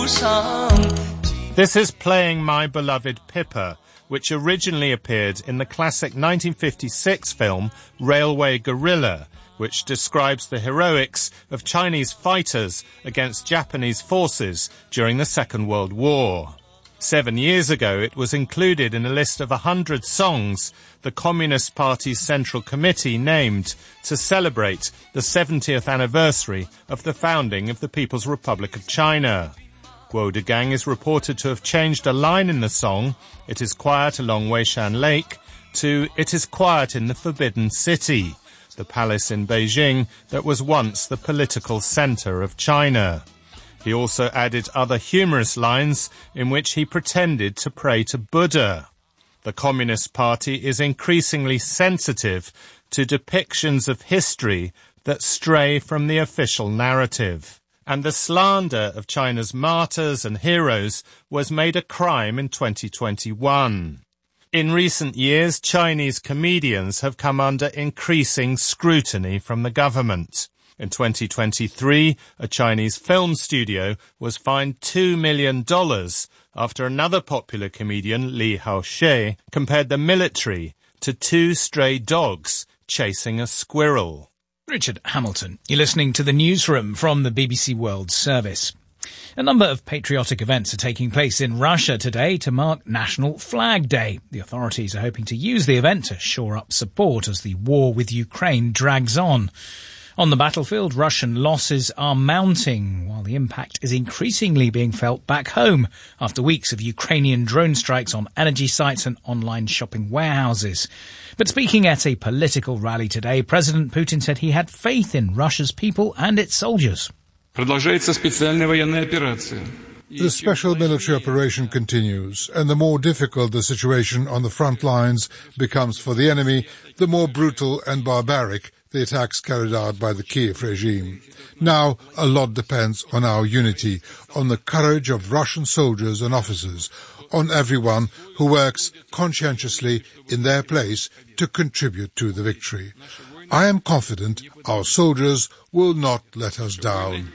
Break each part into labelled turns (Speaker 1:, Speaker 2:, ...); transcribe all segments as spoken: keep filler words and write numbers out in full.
Speaker 1: This is Playing My Beloved Pippa, which originally appeared in the classic nineteen fifty-six film Railway Guerrilla, which describes the heroics of Chinese fighters against Japanese forces during the Second World War. Seven years ago, it was included in a list of a hundred songs the Communist Party's Central Committee named to celebrate the seventieth anniversary of the founding of the People's Republic of China. Guo Degang is reported to have changed a line in the song, "It is quiet along Weishan Lake," to "It is quiet in the Forbidden City," the palace in Beijing that was once the political centre of China. He also added other humorous lines in which he pretended to pray to Buddha. The Communist Party is increasingly sensitive to depictions of history that stray from the official narrative. And the slander of China's martyrs and heroes was made a crime in twenty twenty-one. In recent years, Chinese comedians have come under increasing scrutiny from the government. In twenty twenty-three, a Chinese film studio was fined two million dollars after another popular comedian, Li Haoxie, compared the military to two stray dogs chasing a squirrel.
Speaker 2: Richard Hamilton. You're listening to the newsroom from the B B C World Service. A number of patriotic events are taking place in Russia today to mark National Flag Day. The authorities are hoping to use the event to shore up support as the war with Ukraine drags on. On the battlefield, Russian losses are mounting, while the impact is increasingly being felt back home after weeks of Ukrainian drone strikes on energy sites and online shopping warehouses. But speaking at a political rally today, President Putin said he had faith in Russia's people and its soldiers.
Speaker 3: The
Speaker 4: special military operation continues, and the more difficult the situation on the front lines becomes for the enemy, the more brutal and barbaric the attacks carried out by the Kiev regime. Now, a lot depends on our unity, on the courage of Russian soldiers and officers, on everyone who works conscientiously in their place to contribute to the victory. I am confident our soldiers will not let us down.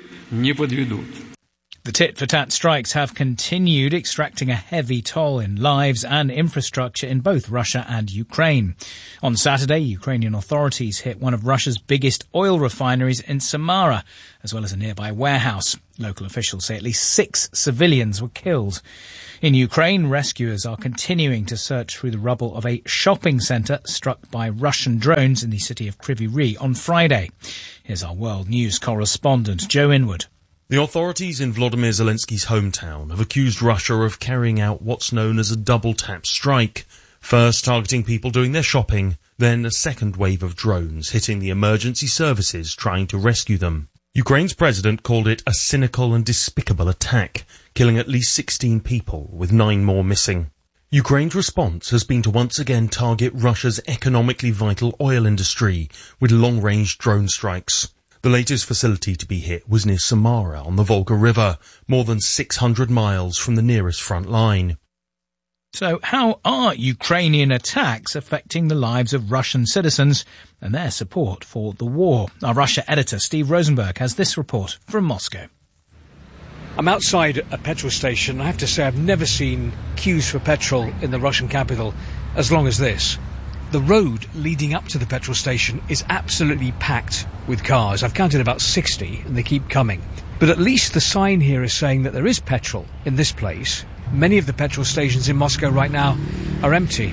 Speaker 2: The tit-for-tat strikes have continued, extracting a heavy toll in lives and infrastructure in both Russia and Ukraine. On Saturday, Ukrainian authorities hit one of Russia's biggest oil refineries in Samara, as well as a nearby warehouse. Local officials say at least six civilians were killed. In Ukraine, rescuers are continuing to search through the rubble of a shopping centre struck by Russian drones in the city of Kryvyi Rih on Friday. Here's our World News correspondent, Joe Inwood.
Speaker 5: The authorities in Volodymyr Zelensky's hometown have accused Russia of carrying out what's known as a double-tap strike, first targeting people doing their shopping, then a second wave of drones hitting the emergency services trying to rescue them. Ukraine's president called it a cynical and despicable attack, killing at least sixteen people, with nine more missing. Ukraine's response has been to once again target Russia's economically vital oil industry with long-range drone strikes. The latest facility to be hit was near Samara on the Volga River, more than six hundred miles from the nearest front line.
Speaker 2: So how are Ukrainian attacks affecting the lives of Russian citizens and their support for the war? Our Russia editor Steve Rosenberg has this report from Moscow.
Speaker 6: I'm outside a petrol station. I have to say I've never seen queues for petrol in the Russian capital as long as this. The road leading up to the petrol station is absolutely packed with cars. I've counted about sixty and they keep coming. But at least the sign here is saying that there is petrol in this place. Many of the petrol stations in Moscow right now are empty.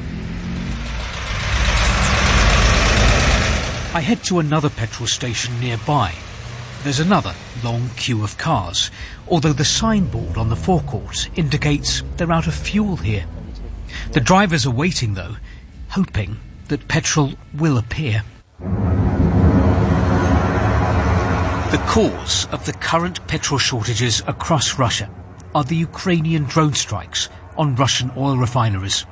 Speaker 6: I head to another petrol station nearby. There's another long queue of cars, although the signboard on the forecourt indicates they're out of fuel here. The drivers are waiting, though, hoping that petrol will appear. The cause of the current petrol shortages across Russia are the Ukrainian drone strikes on Russian oil refineries.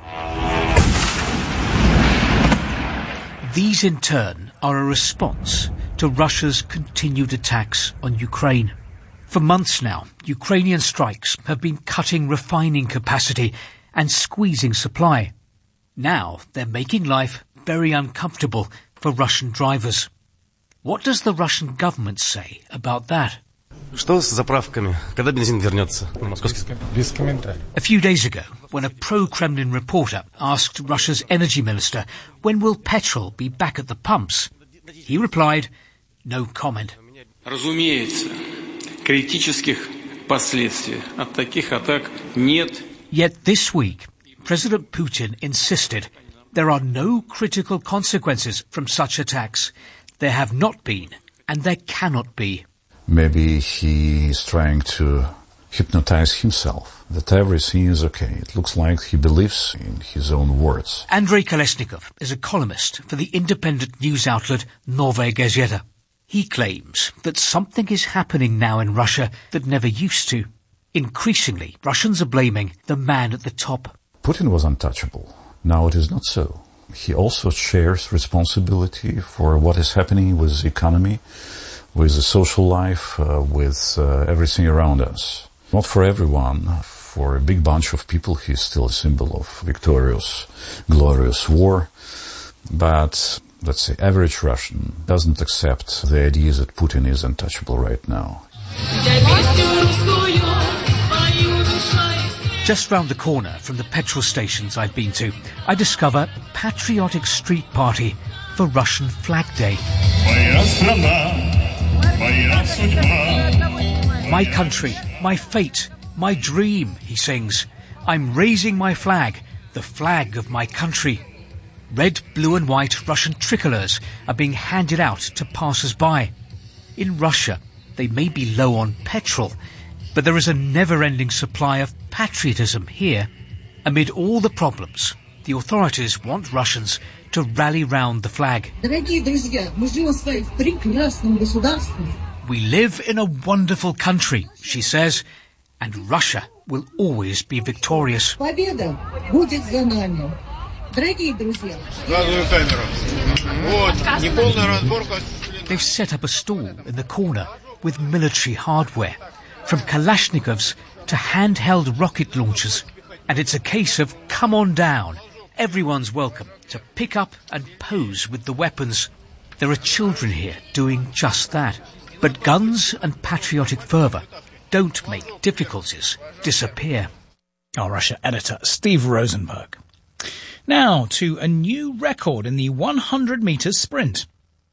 Speaker 6: These in turn are a response to Russia's continued attacks on Ukraine. For months now, Ukrainian strikes have been cutting refining capacity and squeezing supply. Now they're making life very uncomfortable for Russian drivers. What does the Russian government say about that?
Speaker 3: Что с заправками? Когда бензин вернется на московский?
Speaker 7: Без комментариев.
Speaker 6: A few days ago, when a pro-Kremlin reporter asked Russia's energy minister, when will petrol be back at the pumps, he replied, no comment.
Speaker 8: Разумеется, критических последствий от таких атак нет.
Speaker 6: Yet this week, President Putin insisted there are no critical consequences from such attacks. There have not been, and there cannot be.
Speaker 9: Maybe he is trying to hypnotize himself, that everything is okay. It looks like he believes in his own words.
Speaker 6: Andrei Kolesnikov is a columnist for the independent news outlet Novaya Gazeta. He claims that something is happening now in Russia that never used to. Increasingly, Russians are blaming the man at the top.
Speaker 9: Putin was untouchable. Now it is not so. He also shares responsibility for what is happening with the economy, with the social life, uh, with uh, everything around us. Not for everyone. For a big bunch of people, he's still a symbol of victorious, glorious war. But, let's say, average Russian doesn't accept the idea that Putin is untouchable right now.
Speaker 6: Just round the corner from the petrol stations I've been to, I discover a patriotic street party for Russian Flag Day. My country, my fate, my dream, he sings. I'm raising my flag, the flag of my country. Red, blue and white Russian tricolours are being handed out to passers-by. In Russia, they may be low on petrol, but there is a never-ending supply of patriotism here. Amid all the problems, the authorities want Russians to rally round the flag. We live in a wonderful country, she says, and Russia will always be victorious. They've set up a stall in the corner with military hardware, from Kalashnikovs to handheld rocket launchers. And it's a case of come on down. Everyone's welcome to pick up and pose with the weapons. There are children here doing just that. But guns and patriotic fervour don't make difficulties disappear.
Speaker 2: Our Russia editor, Steve Rosenberg. Now to a new record in the one hundred metres sprint.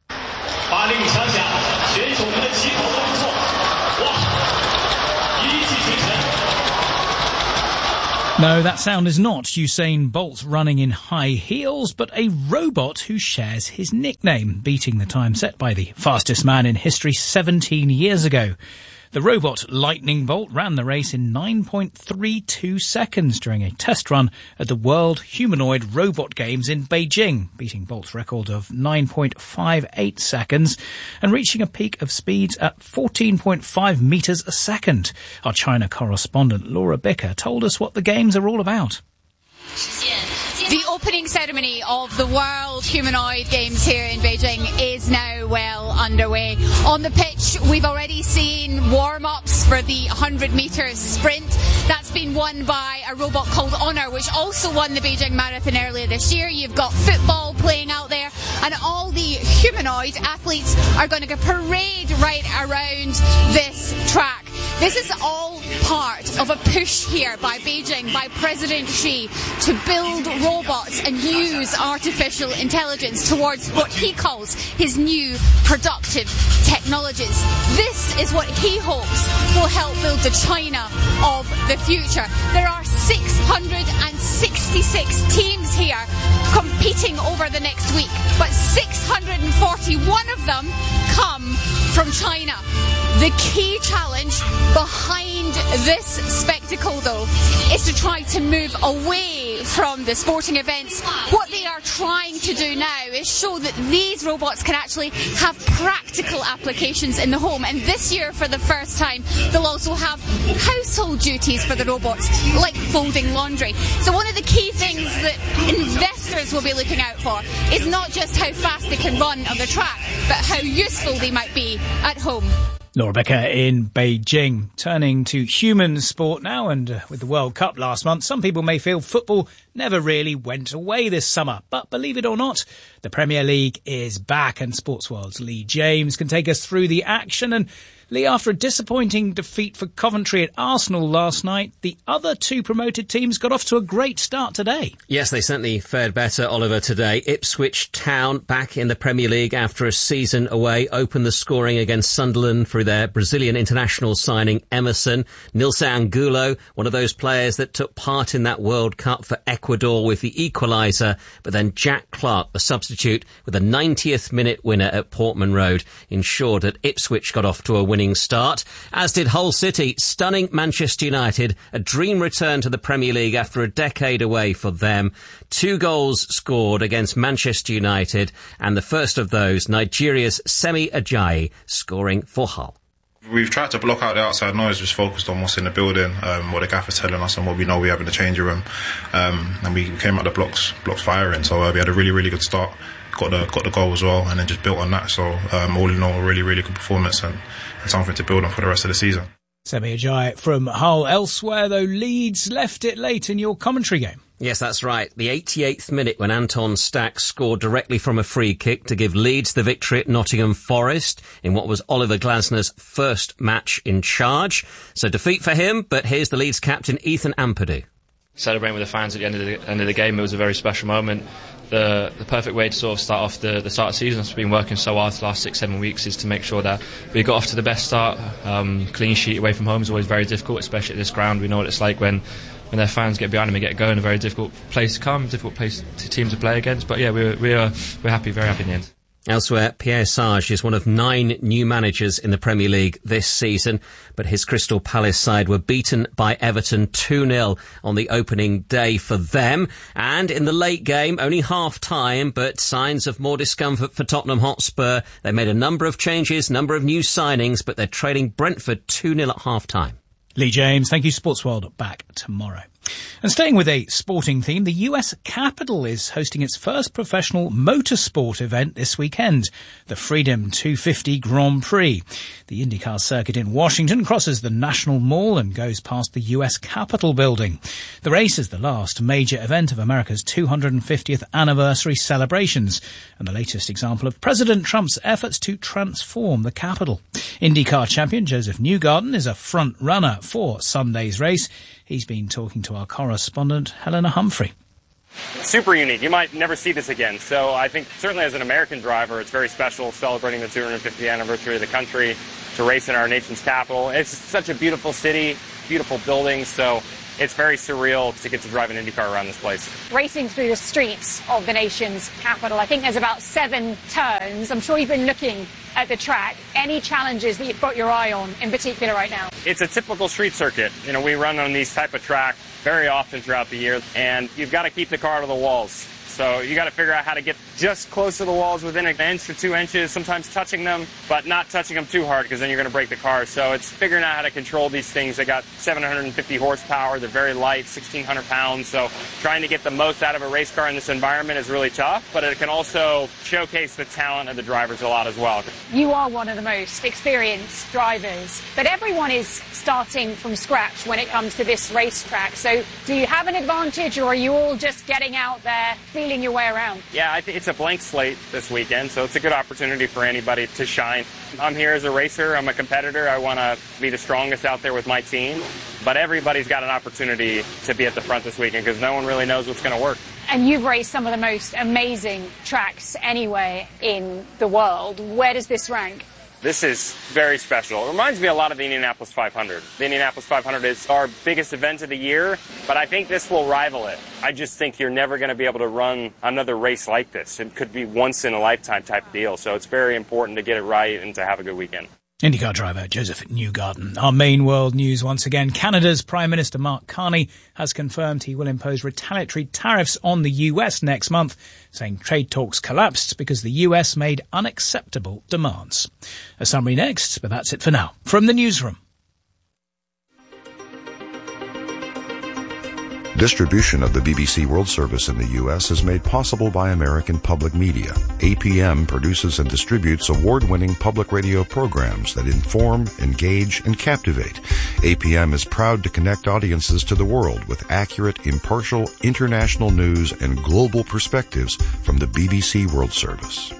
Speaker 2: No, that sound is not Usain Bolt running in high heels, but a robot who shares his nickname, beating the time set by the fastest man in history seventeen years ago. The robot Lightning Bolt ran the race in nine point three two seconds during a test run at the World Humanoid Robot Games in Beijing, beating Bolt's record of nine point five eight seconds and reaching a peak of speeds at fourteen point five metres a second. Our China correspondent Laura Bicker told us what the games are all about.
Speaker 10: The opening ceremony of the World Humanoid Games here in Beijing is now well underway. On the pitch, we've already seen warm-ups for the one hundred metres sprint. That's been won by a robot called Honor, which also won the Beijing Marathon earlier this year. You've got football playing out there, and all the humanoid athletes are going to parade right around this track. This is all part of a push here by Beijing, by President Xi, to build robots and use artificial intelligence towards what he calls his new productive technologies. This is what he hopes will help build the China of the future. There are six hundred sixty-six teams here competing over the next week, but six hundred forty-one of them come from China. The key challenge behind this spectacle, though, is to try to move away from the sporting events. What they are trying to do now is show that these robots can actually have practical applications in the home. And this year, for the first time, they'll also have household duties for the robots, like folding laundry. So one of the key things that investors will be looking out for is not just how fast they can run on the track, but how useful they might be at home.
Speaker 2: Laura Becker in Beijing. Turning to human sport now, and uh, with the World Cup last month, some people may feel football never really went away this summer. But believe it or not, the Premier League is back, and Sports World's Lee James can take us through the action and Lee, after a disappointing defeat for Coventry at Arsenal last night, the other two promoted teams got off to a great start today.
Speaker 7: Yes, they certainly fared better, Oliver, today. Ipswich Town back in the Premier League after a season away, opened the scoring against Sunderland through their Brazilian international signing Emerson. Nilce Angulo, one of those players that took part in that World Cup for Ecuador with the equaliser, but then Jack Clark, the substitute, with a ninetieth minute winner at Portman Road, ensured that Ipswich got off to a winning start, as did Hull City, stunning Manchester United, a dream return to the Premier League after a decade away for them. Two goals scored against Manchester United, and the first of those, Nigeria's Semi Ajayi, scoring for Hull.
Speaker 11: We've tried to block out the outside noise, just focused on what's in the building, um, what the gaffer's telling us and what we know we have in the changing room. Um, and we came out the blocks, blocks firing, so uh, we had a really, really good start. Got the got the goal as well, and then just built on that. So um, all in all, a really, really good performance and, and something to build on for the rest of the season.
Speaker 2: Semi Ajayi from Hull. Elsewhere, though, Leeds left it late in your commentary game.
Speaker 7: Yes, that's right. The eighty-eighth minute when Anton Stack scored directly from a free kick to give Leeds the victory at Nottingham Forest in what was Oliver Glasner's first match in charge. So defeat for him, but here's the Leeds captain, Ethan Ampadu.
Speaker 12: Celebrating with the fans at the end of the, end of the game, it was a very special moment. The, the perfect way to sort of start off the, the start of the season, has been working so hard for the last six, seven weeks, is to make sure that we got off to the best start. Um, clean sheet away from home is always very difficult, especially at this ground. We know what it's like when when their fans get behind them and get going. A very difficult place to come, difficult place to team to play against. But yeah, we're we're we're happy, very happy in the end.
Speaker 7: Elsewhere, Pierre Sage is one of nine new managers in the Premier League this season, but his Crystal Palace side were beaten by Everton two nil on the opening day for them. And in the late game, only half-time, but signs of more discomfort for Tottenham Hotspur. They made a number of changes, number of new signings, but they're trailing Brentford two nil at half-time.
Speaker 2: Lee James, thank you. Sportsworld back tomorrow. And staying with a sporting theme, the U S Capitol is hosting its first professional motorsport event this weekend, the Freedom two fifty Grand Prix. The IndyCar circuit in Washington crosses the National Mall and goes past the U S Capitol building. The race is the last major event of America's two hundred fiftieth anniversary celebrations and the latest example of President Trump's efforts to transform the Capitol. IndyCar champion Joseph Newgarden is a front runner for Sunday's race. He's been talking to our correspondent, Helena Humphrey.
Speaker 13: Super unique. You might never see this again. So I think certainly as an American driver, it's very special celebrating the two hundred fiftieth anniversary of the country to race in our nation's capital. It's such a beautiful city, beautiful buildings. So it's very surreal to get to drive an IndyCar around this place.
Speaker 14: Racing through the streets of the nation's capital, I think there's about seven turns. I'm sure you've been looking at the track. Any challenges that you've got your eye on in particular right now?
Speaker 13: It's a typical street circuit. You know, we run on these type of track very often throughout the year, and you've got to keep the car out of the walls. So you got to figure out how to get just close to the walls within an inch or two inches, sometimes touching them, but not touching them too hard because then you're going to break the car. So it's figuring out how to control these things. They got seven hundred fifty horsepower. They're very light, sixteen hundred pounds. So trying to get the most out of a race car in this environment is really tough, but it can also showcase the talent of the drivers a lot as well.
Speaker 14: You are one of the most experienced drivers, but everyone is starting from scratch when it comes to this racetrack. So do you have an advantage, or are you all just getting out there, feeling your way around?
Speaker 13: Yeah, I think it's a blank slate this weekend, so it's a good opportunity for anybody to shine. I'm here as a racer. I'm a competitor. I want to be the strongest out there with my team, but everybody's got an opportunity to be at the front this weekend because no one really knows what's going to work.
Speaker 14: And you've raced some of the most amazing tracks anyway in the world. Where does this rank?
Speaker 13: This is very special. It reminds me a lot of the Indianapolis five hundred. The Indianapolis five hundred is our biggest event of the year, but I think this will rival it. I just think you're never going to be able to run another race like this. It could be once in a lifetime type of deal, so it's very important to get it right and to have a good weekend.
Speaker 2: IndyCar driver Joseph Newgarden. Our main world news once again. Canada's Prime Minister Mark Carney has confirmed he will impose retaliatory tariffs on the U S next month, saying trade talks collapsed because the U S made unacceptable demands. A summary next, but that's it for now. From the newsroom.
Speaker 15: Distribution of the B B C World Service in the U S is made possible by American Public Media. A P M produces and distributes award-winning public radio programs that inform, engage, and captivate. A P M is proud to connect audiences to the world with accurate, impartial, international news and global perspectives from the B B C World Service.